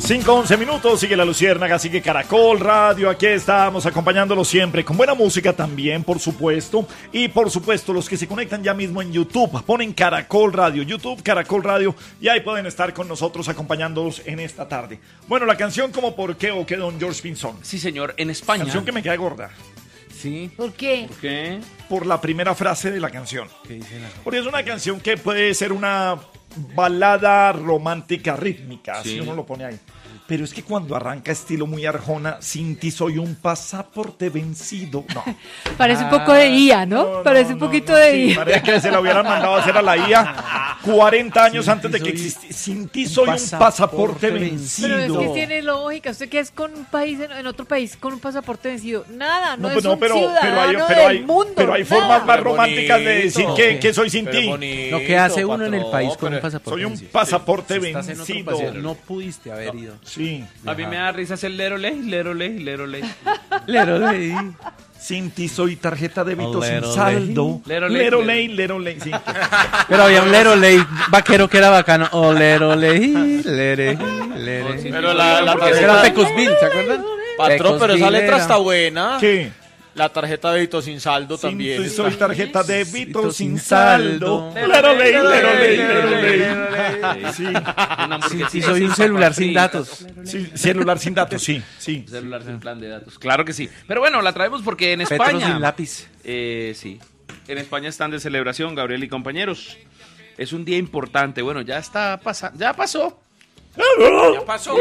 5:11 minutos, sigue La Luciérnaga, sigue Caracol Radio, aquí estamos acompañándolos siempre con buena música también, por supuesto, y por supuesto los que se conectan ya mismo en YouTube, ponen Caracol Radio, YouTube Caracol Radio, y ahí pueden estar con nosotros acompañándolos en esta tarde. Bueno, la canción como ¿Por qué o qué, don George Pinzón? Sí, señor, en España. Canción que me queda gorda. Sí. ¿Por qué? ¿Por qué? Por la primera frase de la canción. ¿Qué dice la... Porque es una canción que puede ser una balada romántica rítmica, Sí. si uno lo pone ahí. Pero es que cuando arranca estilo muy Arjona, sin ti soy un pasaporte vencido. No. Parece un poco de IA, ¿no? Parece un poquito de IA. Parece que se la hubieran mandado a hacer a la IA 40 años antes de que existiera. Sin ti soy un pasaporte vencido. Pero es que tiene lógica. ¿Usted qué es con un país, en otro país, con un pasaporte vencido? Nada, no, es un ciudadano del mundo. Pero hay formas más románticas de decir que soy sin ti. Lo que hace uno en el país con un pasaporte Soy un vencido. pasaporte Si estás en otro vencido. país, no pudiste haber ido. Sí. A mí me da risa hacer lero ley. Lero leí. Sin ti soy tarjeta de débito sin Lero saldo. ley. Lero ley, sí. Pero había un lero ley vaquero que era bacano. Oh, lero leí, lere. Pero la Era tarjeta... Pecosville, ¿se acuerdan? Patrón, pero esa Pecosville letra era. está buena. ¿Qué? La tarjeta de débito sin saldo Sin también. ti está. soy tarjeta de débito sin sin saldo. saldo. Lero ley. Sí. Una hamburguesita Sí, soy sin un celular papas sin fritas. datos. Sí, celular sin datos, sí. Un celular sin plan de datos. Claro que sí. Pero bueno, la traemos porque en Petro España... sin lápiz. Sí. En España están de celebración, Gabriel y compañeros. Es un día importante. Bueno, ya está pasando. Ya pasó. Ya pasó. O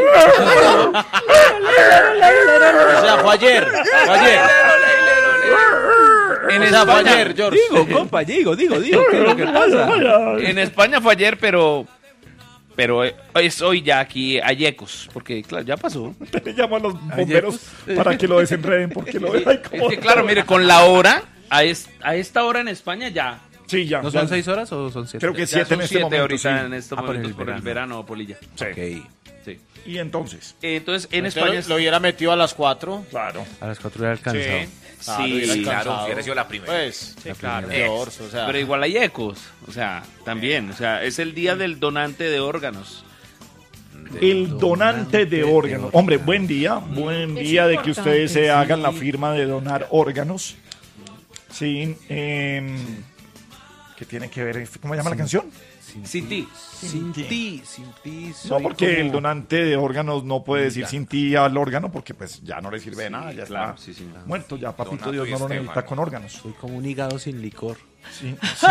sea, fue ayer. En O sea, fue España, ayer, George. Digo, compa, digo, ¿qué es lo que pasa? en España fue ayer, pero es hoy ya aquí Ayecos, porque claro, ya pasó. Te llamo a los bomberos para que lo desenreden, porque lo dejan Es como... que claro, mire, con la hora, a esta hora en España ya. Sí, ya. ¿No son 6 horas o son 7? Creo que Ya 7 son en este 7 momento. ahorita Sí. en estos por el momentos por el verano. verano, Polilla. Sí. Sí. Y entonces, Entonces, en España... Lo hubiera metido a las 4. claro. A las 4 era alcanzado. Sí, claro, hubiera sido la primera. Pues, claro. George, o sea. Pero igual hay ecos, o sea, también, o sea, es el día del donante de órganos. El donante de órganos. Hombre, buen día Es de que ustedes se importante, hagan sí. la firma de donar órganos. Sí, ¿qué tiene que ver? ¿Cómo se llama la canción? Sin ti. Sin ti. No, soy porque como- el donante de órganos no puede decir sin ti al órgano porque pues ya no le sirve de nada, ya claro, está sí. muerto, ya papito Donato Dios y no lo Estefano. necesita con órganos. Soy como un hígado sin licor. Sí, sí.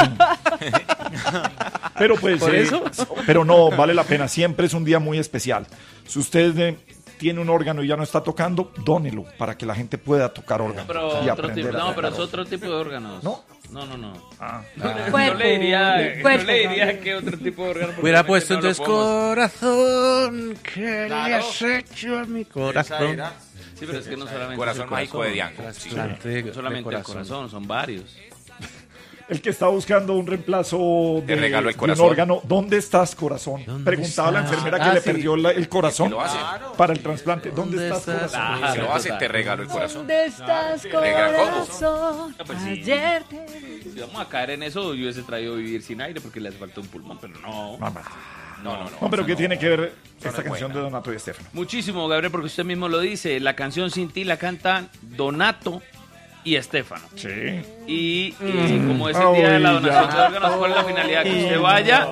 Pero pues, ¿Por eso? pero no, vale la pena, siempre es un día muy especial. Si usted tiene un órgano y ya no está tocando, dónelo para que la gente pueda tocar órganos Pero y otro aprender tipo, a no, tocar pero es órganos. otro tipo de órganos. ¿No? No. Ah. No le diría, Cuerpo, no le diría que otro tipo de órgano. porque Hubiera realmente puesto no lo entonces podemos- corazón, ¿qué le has hecho a mi corazón? Sí, pero es que no solamente Corazón es el mágico de Diango. Sí. Trasplante de No solamente el corazón, son varios. El que está buscando un reemplazo Te regalo el de un corazón. órgano, ¿dónde estás, corazón? ¿Dónde Preguntaba la estás? enfermera que le sí. perdió el corazón Lo hace. para el trasplante. ¿Dónde estás, corazón? Si lo hace, te regalo el corazón. ¿Dónde estás, Negra, ¿cómo? corazón? Ah, pues sí. Ayer te vi. Si vamos a caer en eso, yo hubiese traído Vivir sin aire porque le hace falta un pulmón, pero no. No, pero ¿qué tiene que ver esta es canción buena. de Donato y Estefano? Muchísimo, Gabriel, porque usted mismo lo dice. La canción Sin ti la cantan Donato y Estefano. Sí. Y como es el día de la Ay, donación ya. de órganos, ¿cuál es la finalidad? Que usted vaya,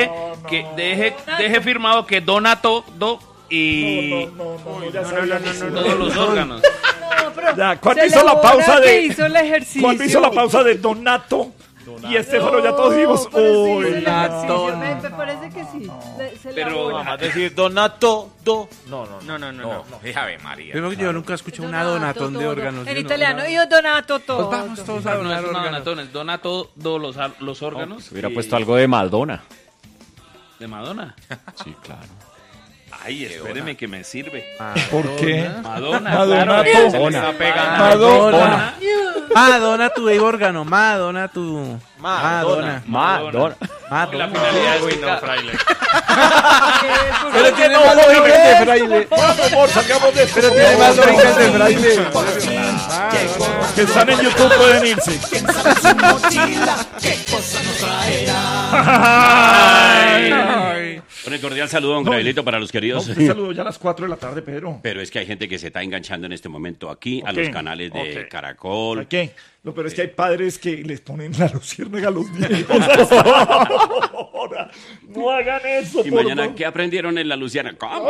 deje firmado que Donato y Ya sabía que sí. todos los órganos. No, pero Ya, ¿cuándo se hizo la elabora pausa que de- hizo el ejercicio. Cuando hizo la pausa de Donato y Estefano, ya todos dijimos, pero sí hizo uy, el ejercicio. Donato. Me parece que sí. Se Pero- elabora. Nada más decir Donato, No. No, Ave María. Primero que yo nunca escuché una donatón de todo. órganos. En yo no- italiano, io donato todo. Pues vamos todos a No donar es una órganos. donatón, es Donato los órganos. Hubiera y- puesto algo de Madonna. de Madonna. Sí, claro. Ay, espéreme que me sirve. ¿por qué? Madonna, Madonna, claro. Madonna. Se le está pegando. Madonna. Madonna tu órgano, Madonna tu. Madonna. Madonna. La finalidad es que Pero tiene más lógica de fraile. Vamos, amor, salgamos de Pero tiene más lógica de fraile. que están en YouTube pueden irse. Un cordial saludo, don Gabrielito, para los queridos. Un saludo ya a las 4 de la tarde, Pedro. Pero es que hay gente que se está enganchando en este momento aquí a los canales de Caracol. ¿Qué? Lo peor es que hay padres que les ponen la luciérnaga a los niños. No hagan eso. Y mañana, ¿qué aprendieron en la luciérnaga? ¿Cómo?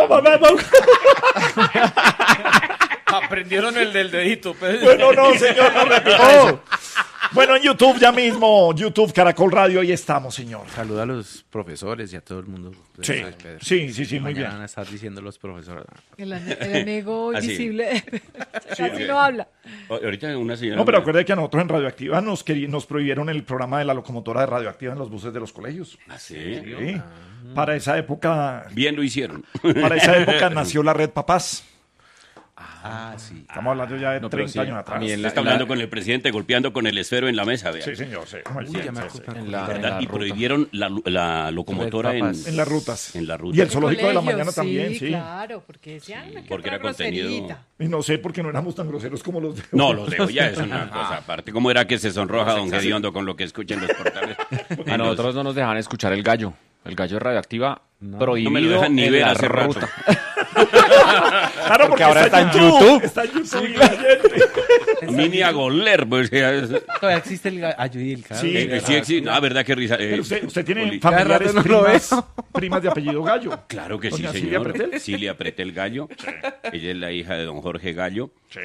Aprendieron el del dedito. Bueno, no, señor, no repita eso. Bueno, en YouTube ya mismo, YouTube Caracol Radio, ahí estamos, señor. Saluda a los profesores y a todo el mundo. Sí, muy bien. Van a estar diciendo los profesores. El enemigo invisible. Sí, Casi no habla. Ahorita una señora... No, pero acuérdate que a nosotros en Radioactiva nos prohibieron el programa de la locomotora de Radioactiva en los buses de los colegios. ¿Ah, sí? Sí. Para esa época... Bien lo hicieron. Para esa época nació la Red Papás. Ah, sí. Estamos hablando ya de 30 años atrás. Está hablando con el presidente, golpeando con el esfero en la mesa, vea. Sí, señor, sí. Y prohibieron la locomotora en las rutas. En la ruta. Y el zoológico de la mañana también, sí. Claro, porque decían porque era contenido. Y no sé por qué no éramos tan groseros como los de hoy. No, los de hoy ya es una cosa aparte. ¿Cómo era que se sonroja don Gediondo con lo que escucha en los portales? A nosotros no nos dejan escuchar el gallo. El gallo de Radioactiva prohibido. No me lo dejan ni en ver la hace rato. ruta. Claro, porque ahora está en YouTube. Está en YouTube y la gente. Mini a goler, pues. Todavía existe el gallo y el gallo. Sí, Sí existe. No, verdad que risa. Pero usted tiene Oli- familiares Cada rato no lo primas de apellido Gallo. Claro que sí, Doña señor. Silvia Pretel. Silvia Pretel Gallo. Ella es la hija de don Jorge Gallo. Sí.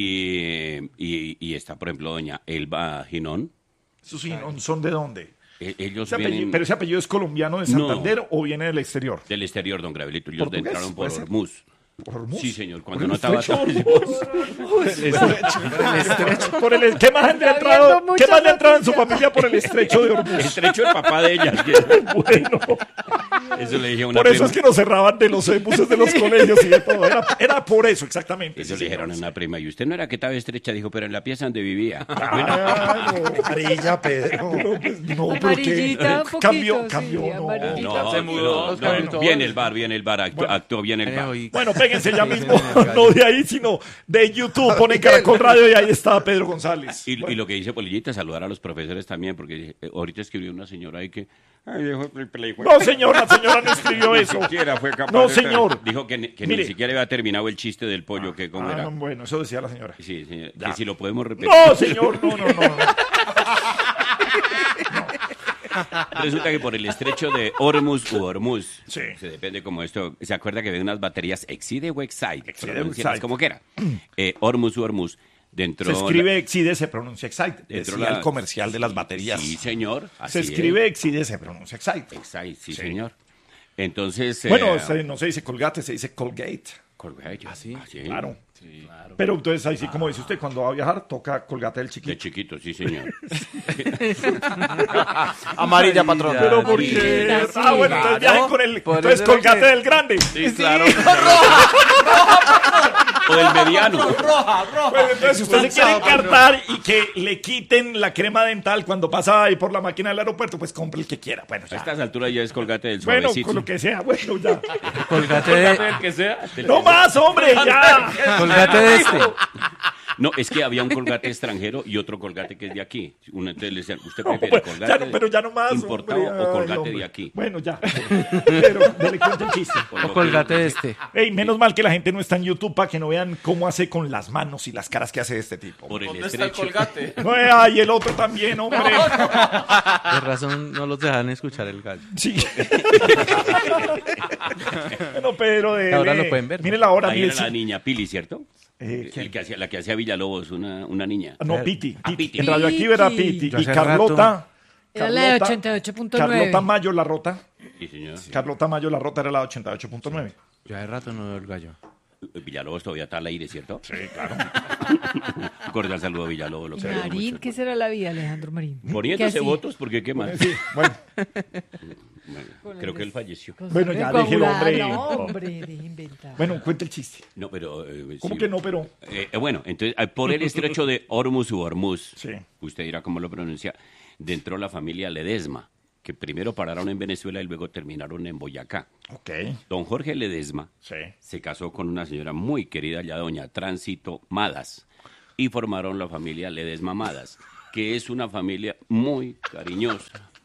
Y está, por ejemplo, doña Elba Ginón. ¿Esos son de dónde? Ellos Pero ese apellido es colombiano de Santander o viene del exterior. Del exterior, don Gravelito. Ellos ¿Portugués? entraron por ¿Puede ser? Hormuz. ¿Por Hormuz? Sí, señor. ¿Por Cuando el no estaba... estrecho? ¿Qué más han entrado en su familia por el estrecho de Hormuz? El estrecho del papá de ella. Bueno, Eso le dije a una por eso prima. es que nos cerraban de los buses de los colegios y de todo. Era por eso, exactamente. Eso Sí, le dijeron a señor. una prima. Y usted no era que estaba estrecha, dijo, pero en la pieza donde vivía. Claro. Amarilla, Pedro. No, pues, no, porque Amarillita, un poquito. cambió, sí, no. amarillita. No, Se mudó. no, viene el bar, actuó bien el bar. Bueno, péguense ya mismo, no de ahí, sino de YouTube, ponen Caracol Radio y ahí está Pedro González. Y lo que dice Polillita, saludar a los profesores también, porque ahorita escribió una señora ahí que... Ay, dejó el play, güey. No, señor, la señora no escribió eso. Ni siquiera fue capaz No, de- señor. Dijo que ni Mire. siquiera había terminado el chiste del pollo, que cómo era. No, bueno, eso decía la señora. Sí, señor, Ya. que si lo podemos repetir. No, señor, no. Resulta que por el estrecho de Hormuz u Hormuz, Sí. se depende como esto, ¿se acuerda que ven unas baterías Exide o Excite? Exide o Pronúncialas Excite. como quiera. Hormuz u Hormuz. Dentro Se escribe Exide, se pronuncia Excite. dentro Decía el comercial de las baterías. Sí, señor. Se así es. escribe Exide, se pronuncia Excite. Excite, sí, señor. Entonces... Bueno, no se dice Colgate, se dice Colgate. Colgate. sí? Claro. Pero entonces ahí sí, como dice usted, cuando va a viajar, toca Colgate del De chiquito. chiquito, sí, señor. Amarilla, patrón. Pero ¿por Amarillita, qué? sí. Bueno, entonces viajen con el... Por Entonces eso era Colgate que- del grande. Sí, claro. O del mediano. Pues entonces, si usted se quiere encartar y que le quiten la crema dental cuando pasa ahí por la máquina del aeropuerto, pues compre el que quiera. Bueno, A ya. estas alturas ya es Colgate del Bueno, suavecito. con lo que sea, bueno, ya. Colgate El que sea. ¡No más, hombre! ¡Ya! Colgate de este. No, es que había un Colgate extranjero y otro Colgate que es de aquí. Entonces le decían, ¿usted No, prefiere pues, Colgate pero ya no más. importado hombre, o ay, Colgate hombre. de aquí? Bueno, ya. Pero dele cuenta el chiste. O colgate de este. Ey, menos mal que la gente no está en YouTube para que no vean cómo hace con las manos y las caras que hace este tipo. Por el ¿Dónde está el estrecho. colgate? No, ay, el otro también, hombre. De razón no los dejan escuchar el gallo. Sí. Bueno, Pedro, Ahora lo pueden ver, ¿no? Mire la hora, Ahí mire. era la niña Pili, ¿cierto? ¿Quién? La que hacía Villalobos, una niña. No, Piti. Ah, Piti. En Radioactiva era Piti. Piti. Yo Y hace Carlota. Era la de Carlota 88.9. Carlota Mayo La Rota. Sí, señor. Carlota Mayo La Rota era la de 88.9. Yo hace rato no veo el gallo. Villalobos todavía está al aire, ¿cierto? Sí, claro. Un cordial saludo a Villalobos. Lo queremos Marín, mucho. ¿qué será la vida, Alejandro Marín? ¿Qué Poniéndose hacía? votos, porque qué más. Sí, bueno. Bueno, creo que él falleció. Bueno, ya, déjelo, hombre. No, hombre, deje inventar. Bueno, cuente el chiste. No, pero... ¿Cómo sí. que no, pero? Bueno, entonces, por el estrecho de Hormuz u Hormuz, Sí. usted dirá cómo lo pronuncia, entró la familia Ledesma, que primero pararon en Venezuela y luego terminaron en Boyacá. Ok. Don Jorge Ledesma Sí. se casó con una señora muy querida, ya doña Tránsito Madas, y formaron la familia Ledesma Madas, que es una familia muy cariñosa,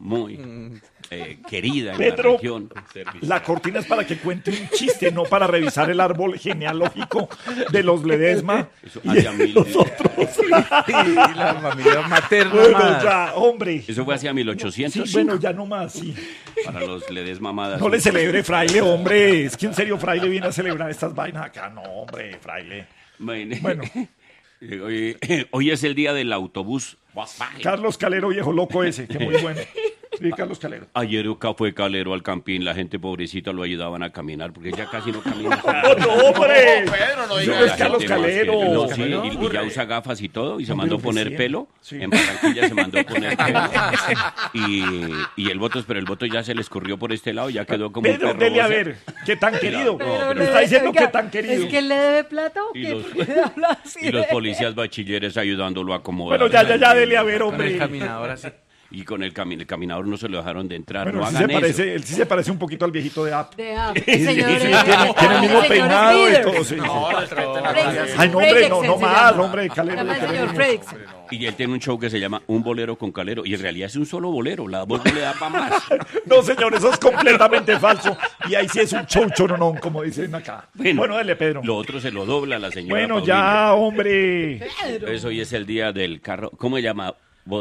muy querida en Pedro, la región. La cortina es para que cuente un chiste, no para revisar el árbol genealógico de los Ledesma. Eso Y hacia mil- nosotros. Y la familia materna. Bueno, más. ya, hombre. Eso fue hacia 1800. Sí, bueno, ya no más, sí. Para los Ledesma mamadas. No le celebre, fraile, hombre. Es que en serio, fraile viene a celebrar estas vainas acá. No, hombre, fraile. Bueno. Hoy es el día del autobús Volkswagen. Carlos Calero, viejo loco ese, que muy bueno. Sí, Carlos Calero. Ayer acá fue Calero al campín, la gente pobrecita lo ayudaban a caminar, porque ya casi no camina. ¡No, hombre! Pedro, no Yo diga no es eso. Carlos Gente más Calero. que- no, sí, Calero. y ya usa gafas y todo, y se Hombre, mandó a lo que poner siempre. pelo. Sí. En Barranquilla se mandó a poner pelo. Y el voto, pero el voto ya se le escurrió por este lado y ya quedó como Pedro, un perro. dele a boce. ver, qué tan querido. pero Me está diciendo oiga, que tan querido. ¿Es que él le debe plata o Y qué? los- Puede hablar así Y los de- policías bachilleres ayudándolo a acomodar. Bueno, ya, dele a ver, Con el hombre. caminador así. Y con el caminador no se lo dejaron de entrar. Bueno, no sí hagan se eso. parece, él sí se parece un poquito al viejito de App. de App. Sí, El señor sí, tiene el mismo señor peinado y Spider. todo. Sí, sí. No, respeten a Fredricksen. Ay, no, hombre, no Fredricksen se más, llama. hombre, Calero. Se llama le el señor queremos. Fredricksen. Y él tiene un show que se llama Un bolero con Calero. Y en realidad es un solo bolero. La voz no le da para más. No, señor, eso es completamente falso. Y ahí sí es un show choronón, como dicen acá. Bueno, dele, Pedro. Lo otro se lo dobla la señora. Bueno, Paulina. ya, hombre. Entonces hoy es el día del carro. ¿Cómo se llama?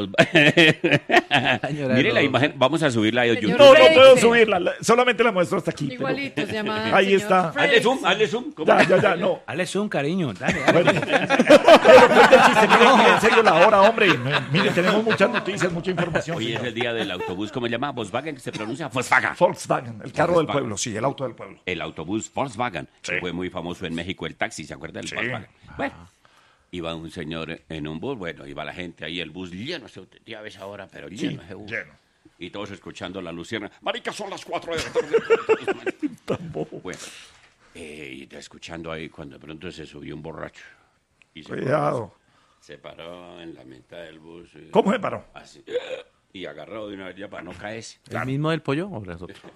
Señora, Mire la no. imagen. Vamos a subirla a Señor YouTube. No, no Fredricksen. puedo subirla. Solamente la muestro hasta aquí. pero- Igualito se llama. el Ahí señor está. Hazle Fredricksen. zoom, hazle zoom. ¿Cómo? Ya, no. Dale zoom, cariño. Dale. Pero cuente el chiste, mire, en serio la hora, hombre. Mire, tenemos muchas noticias, mucha información. Hoy es señor. el día del autobús. ¿Cómo se llama? Volkswagen, que se pronuncia Volkswagen. Volkswagen, el carro del Volkswagen. pueblo, sí, el auto del pueblo. El autobús Volkswagen. Sí. Que fue muy famoso en México, el taxi. ¿Se acuerda del Sí. Volkswagen? Bueno. Iba un señor en un bus, bueno, iba la gente ahí, el bus lleno, ya ves ahora, pero lleno ese bus. lleno. Y todos escuchando la lucierna. Marica, son las 4 de la tarde. Tampoco. Bueno, y escuchando ahí cuando de pronto se subió un borracho. Y Cuidado. se paró en la mitad del bus. ¿Cómo se paró? Así, y agarrado de una vez ya para no caerse. ¿El mismo del pollo o los otros?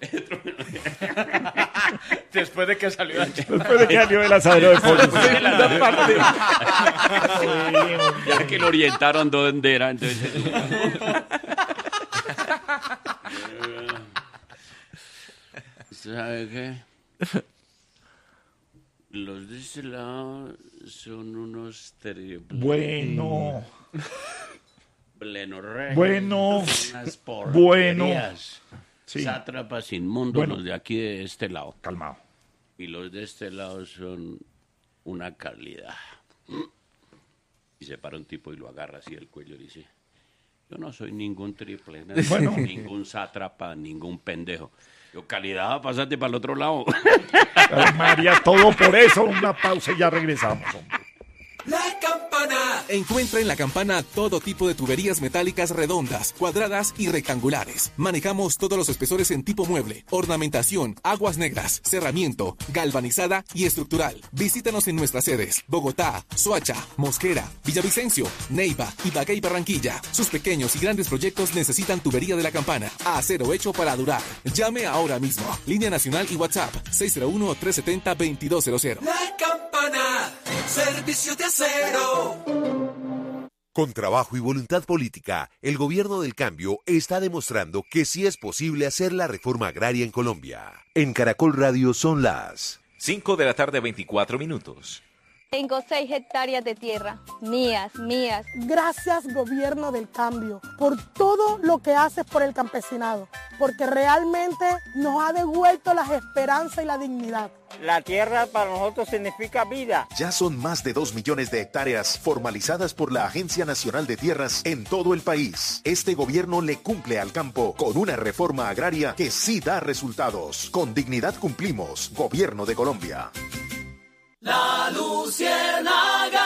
Después de que salió de Después de que salió el asadero de pollo. Segunda parte. Ya que lo orientaron dónde era, entonces... ¿Sabe qué? Los de ese lado son unos Bueno, plenorregios. Bueno. Unas Bueno. porquerías. sí, Sátrapas inmundos Bueno. los de aquí de este lado. calmado. Y los de este lado son una calidad. Y se para un tipo y lo agarra así del cuello y dice, yo no soy ningún triple, ¿no? Bueno. Ningún sátrapa, ningún pendejo. Yo, calidad, pásate para el otro lado. Ay, María, todo por eso. Una pausa y ya regresamos, hombre. La Campana. Encuentra en La Campana todo tipo de tuberías metálicas redondas, cuadradas y rectangulares. Manejamos todos los espesores en tipo mueble, ornamentación, aguas negras, cerramiento, galvanizada y estructural. Visítanos en nuestras sedes: Bogotá, Soacha, Mosquera, Villavicencio, Neiva, Ibagué y Barranquilla. Sus pequeños y grandes proyectos necesitan tubería de La Campana. Acero hecho para durar. Llame ahora mismo. Línea nacional y WhatsApp 601-370-2200. La Campana, servicio de acero. Con trabajo y voluntad política, el gobierno del cambio está demostrando que sí es posible hacer la reforma agraria en Colombia. En Caracol Radio son las 5 de la tarde, 24 minutos. Tengo 6 hectáreas de tierra, mías. Gracias, gobierno del cambio, por todo lo que haces por el campesinado, porque realmente nos ha devuelto las esperanzas y la dignidad. La tierra para nosotros significa vida. Ya son más de 2 millones de hectáreas formalizadas por la Agencia Nacional de Tierras en todo el país. Este gobierno le cumple al campo con una reforma agraria que sí da resultados. Con dignidad cumplimos. Gobierno de Colombia. La Luciérnaga.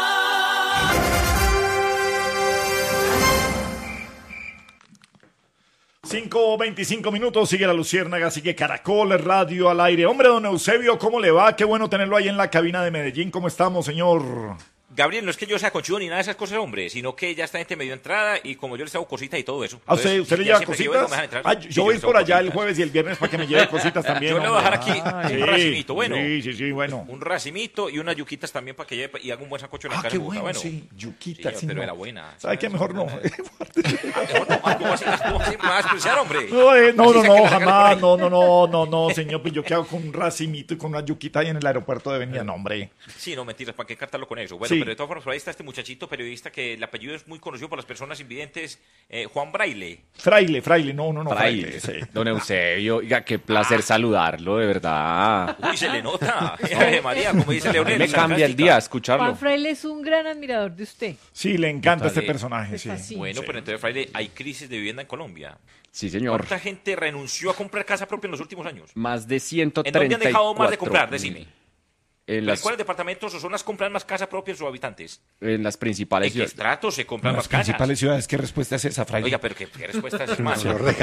Cinco 25 minutos, sigue la Luciérnaga, sigue Caracol Radio al aire. Hombre, don Eusebio, ¿cómo le va? Qué bueno tenerlo ahí en la cabina de Medellín. ¿Cómo estamos, señor? Gabriel, no es que yo sea conchudo ni nada de esas cosas, hombre, sino que ya esta gente me dio entrada y como yo les hago cositas y todo eso. ¿A usted le lleva cositas? Yo voy por allá el jueves y el viernes para que me lleve cositas también. Yo le voy a dejar aquí un racimito, bueno. Sí, bueno. Un racimito y unas yuquitas también para que lleve y haga un buen sancocho en la casa. Qué bueno, sí, yuquitas. Sí, pero era buena. ¿Sabe qué? Mejor no. Mejor no, ¿cómo así me vas a despreciar, hombre? No, jamás, no, señor, pues yo qué hago con un racimito y con una yuquita ahí en el aeropuerto de Venida, no, hombre. Sí, no, mentiras, ¿para qué cartarlo con eso? Bueno, pero de todas formas, por ahí está este muchachito periodista que el apellido es muy conocido por las personas invidentes, Juan Braille. Fraile, no. Fraile. Sí. Don Eusebio, oiga, qué placer saludarlo, de verdad. Uy, se le nota. María, como dice Leonel. Me cambia el día escucharlo. Juan Fraile es un gran admirador de usted. Sí, le encanta este personaje, sí. Bueno, pero entonces, Fraile, hay crisis de vivienda en Colombia. Sí, señor. ¿Cuánta gente renunció a comprar casa propia en los últimos años? Más de 134. ¿En dónde han dejado más de comprar? Decime. ¿En cuáles departamentos o zonas compran más casa propia sus habitantes? En las principales ciudades. ¿En qué estratos se compran más casas? ¿En las principales ciudades? ¿Qué respuesta es esa, Fraile? Oiga, pero ¿qué respuesta es, hermano?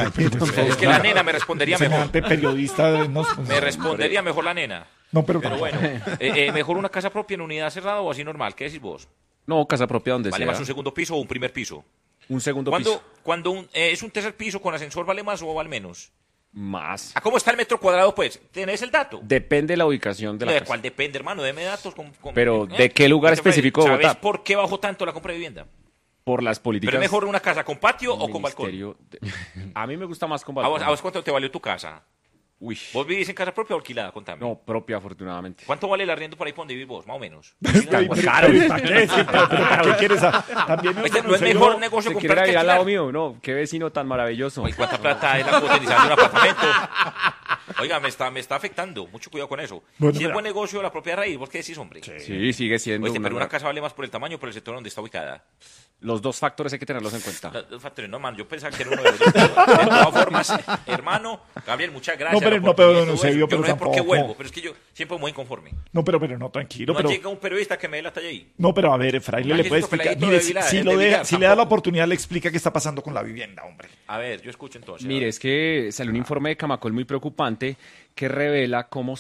Es que la nena me respondería mejor. Periodista. Me respondería mejor la nena. No, pero bueno, mejor una casa propia en unidad cerrada o así normal. ¿Qué decís vos? No, casa propia donde sea. ¿Vale más un segundo piso o un primer piso? Un segundo piso. Cuando es un tercer piso con ascensor, ¿vale más o vale menos? Más. ¿A cómo está el metro cuadrado, pues? ¿Tenés el dato? Depende de la ubicación de la casa. ¿De cuál depende, hermano? Deme datos. Pero, ¿de qué lugar específico de Bogotá? ¿Sabes por qué bajó tanto la compra de vivienda? Por las políticas. ¿Pero es mejor una casa con patio o con balcón? A mí me gusta más con balcón. ¿A vos cuánto te valió tu casa? Uy. ¿Vos vivís en casa propia o alquilada? Contame. No, propia, afortunadamente. ¿Cuánto vale el arriendo por ahí por donde vivís vos, más o menos? Caro. ¿Para qué quieres? También no es mejor negocio comprar que alquilar. Al lado mío, no, qué vecino tan maravilloso. ¿Y cuánta plata es la cotización de un apartamento? Oiga, me está afectando. Mucho cuidado con eso. Bueno, si es buen negocio la propia raíz, ¿vos qué decís, hombre? Sí, sigue siendo. Pero una casa vale más por el tamaño o por el sector donde está ubicada. Los dos factores hay que tenerlos en cuenta. Los dos factores, no, man, yo pensaba que era uno de los dos. De todas formas, hermano, Gabriel, muchas gracias. No sé, yo no sé por qué vuelvo, pero es que yo siempre muy inconforme. No, pero no, tranquilo. No llega un periodista que me dé la talla ahí. No, pero a ver, Fraile, le puede explicar. Mire, si le da la oportunidad, le explica qué está pasando con la vivienda, hombre. A ver, yo escucho entonces. Mire, es que salió un informe de Camacol muy preocupante que revela cómo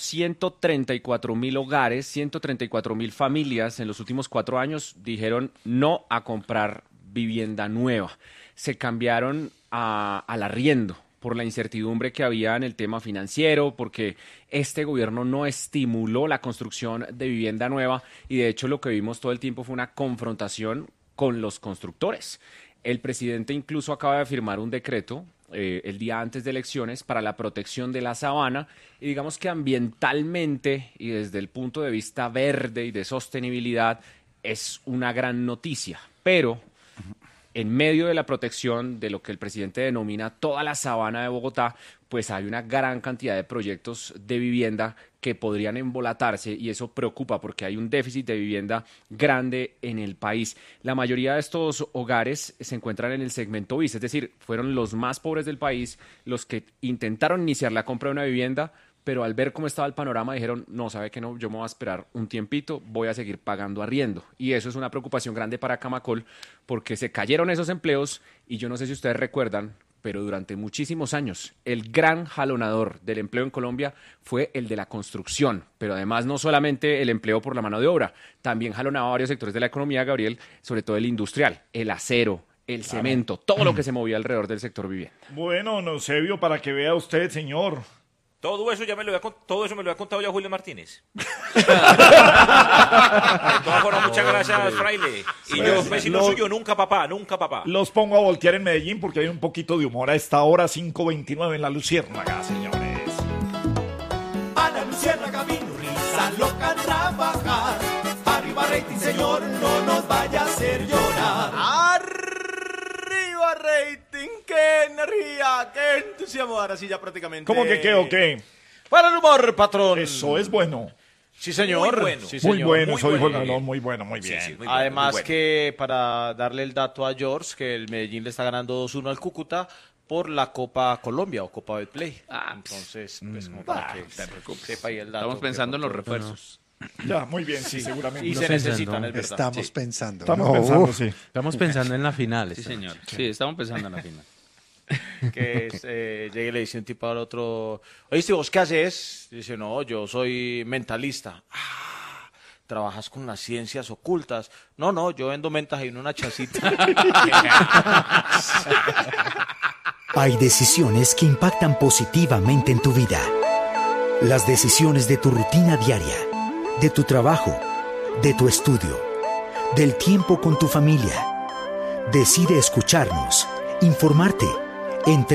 134.000 hogares, 134.000 familias en los últimos 4 años dijeron no a comprar vivienda nueva. Se cambiaron al arriendo por la incertidumbre que había en el tema financiero, porque este gobierno no estimuló la construcción de vivienda nueva y de hecho lo que vimos todo el tiempo fue una confrontación con los constructores. El presidente incluso acaba de firmar un decreto el día antes de elecciones para la protección de la sabana y digamos que ambientalmente y desde el punto de vista verde y de sostenibilidad es una gran noticia, pero en medio de la protección de lo que el presidente denomina toda la sabana de Bogotá, pues hay una gran cantidad de proyectos de vivienda que podrían embolatarse y eso preocupa porque hay un déficit de vivienda grande en el país. La mayoría de estos hogares se encuentran en el segmento bis, es decir, fueron los más pobres del país los que intentaron iniciar la compra de una vivienda, pero al ver cómo estaba el panorama dijeron, no, sabe que no, yo me voy a esperar un tiempito, voy a seguir pagando arriendo. Y eso es una preocupación grande para Camacol porque se cayeron esos empleos y yo no sé si ustedes recuerdan, pero durante muchísimos años el gran jalonador del empleo en Colombia fue el de la construcción, pero además no solamente el empleo por la mano de obra, también jalonaba varios sectores de la economía, Gabriel, sobre todo el industrial, el acero, el cemento, todo lo que se movía alrededor del sector vivienda. Bueno, Eusebio, para que vea usted, señor. Todo eso me lo había contado ya Julio Martínez. De todas formas, muchas gracias, Fraile. Y yo, vecino suyo, nunca papá. Los pongo a voltear en Medellín porque hay un poquito de humor a esta hora, 5:29 en La Luciérnaga, señores. A La Luciérnaga vino risa loca a trabajar. Arriba rating, señor, no nos vaya a hacer llorar. ¡Arriba rating! ¡Qué energía! ¡Qué entusiasmo! Ahora sí ya prácticamente... ¿Cómo que qué o qué? ¡Para el humor, patrón! Eso es bueno. Sí, señor. Muy bueno. Sí, señor. Muy bueno, soy Juan, muy bueno, muy bien. Sí, muy Además bueno. que para darle el dato a George, que el Medellín le está ganando 2-1 al Cúcuta por la Copa Colombia o Copa Betplay. Entonces, pues como para que sepa ahí el dato. Estamos pensando en los refuerzos. Ya, muy bien, sí, seguramente. Y se necesitan, es verdad. Estamos pensando. Estamos pensando en la final. Sí, señor. Sí, estamos pensando en la final. Que llegue y le dice un tipo al otro, oíste, ¿vos qué haces? Dice, no, yo soy mentalista. trabajas con las ciencias ocultas. No, yo vendo mentas en una chacita. Hay decisiones que impactan positivamente en tu vida. Las decisiones de tu rutina diaria, de tu trabajo, de tu estudio, del tiempo con tu familia. Decide escucharnos, informarte, entre